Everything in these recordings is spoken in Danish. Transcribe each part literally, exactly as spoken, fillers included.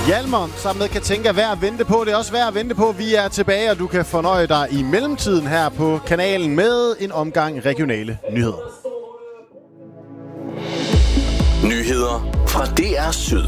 Hjalmar sammen med Katinka er værd at vente på. Det er også værd at vente på. Vi er tilbage, og du kan fornøje dig i mellemtiden her på kanalen med en omgang regionale nyheder. Nyheder fra D R Syd.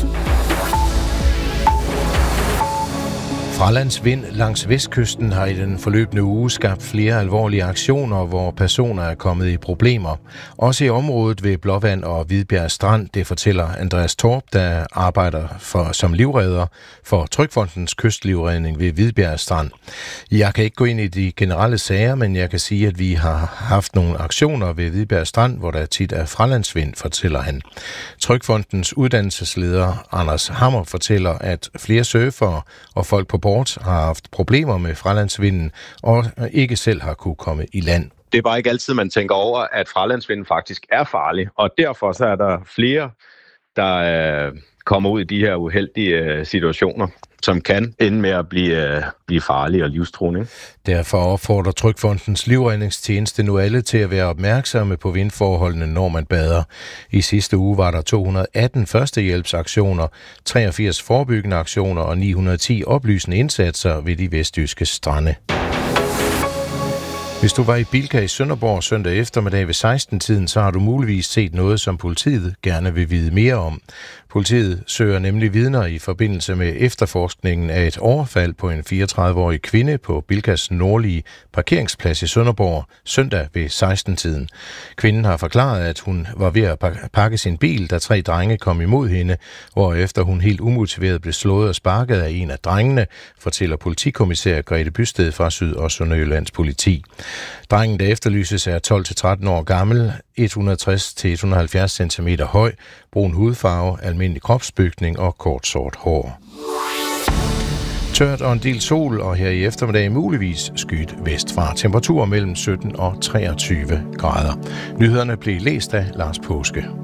Fralandsvind langs vestkysten har i den forløbende uge skabt flere alvorlige aktioner, hvor personer er kommet i problemer. Også i området ved Blåvand og Hvidbjerg Strand, det fortæller Andreas Torp, der arbejder for, som livredder for Trygfondens kystlivredning ved Hvidbjerg Strand. Jeg kan ikke gå ind i de generelle sager, men jeg kan sige, at vi har haft nogle aktioner ved Hvidbjerg Strand, hvor der tit er fralandsvind, fortæller han. Trygfondens uddannelsesleder Anders Hammer fortæller, at flere surfere og folk på bord har haft problemer med fralandsvinden og ikke selv har kunne komme i land. Det er bare ikke altid, man tænker over, at fralandsvinden faktisk er farlig, og derfor så er der flere, der øh, kommer ud i de her uheldige øh, situationer, som kan ende med at blive, øh, blive farlige og livstruende. Derfor opfordrer Trygfondens livredningstjeneste nu alle til at være opmærksomme på vindforholdene, når man bader. I sidste uge var der to hundrede og atten førstehjælpsaktioner, treogfirs forebyggende aktioner og ni hundrede og ti oplysende indsatser ved de vestjyske strande. Hvis du var i Bilka i Sønderborg søndag eftermiddag ved seksten-tiden, så har du muligvis set noget, som politiet gerne vil vide mere om. Politiet søger nemlig vidner i forbindelse med efterforskningen af et overfald på en fireogtredive-årig kvinde på Bilkas nordlige parkeringsplads i Sønderborg søndag ved seksten-tiden. Kvinden har forklaret, at hun var ved at pakke sin bil, da tre drenge kom imod hende, hvorefter hun helt umotiveret blev slået og sparket af en af drengene, fortæller politikommissær Grete Bysted fra Syd- og Sønderjyllands politi. Drengen, der efterlyses, er tolv til tretten år gammel, et hundrede og tres til et hundrede og halvfjerds centimeter høj, brun hudfarve, almindelig kropsbygning og kort sort hår. Tørt og en del sol, og her i eftermiddag muligvis skyet vestfra. Temperaturer mellem sytten og treogtyve grader. Nyhederne blev læst af Lars Påske.